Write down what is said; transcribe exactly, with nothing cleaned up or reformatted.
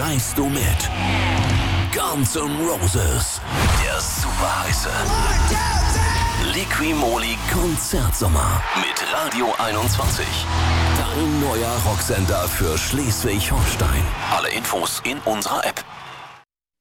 reist du mit. Guns N' Roses, der super heiße Liqui-Moly Konzertsommer mit Radio einundzwanzig. Dein neuer Rocksender für Schleswig-Holstein. Alle Infos in unserer App.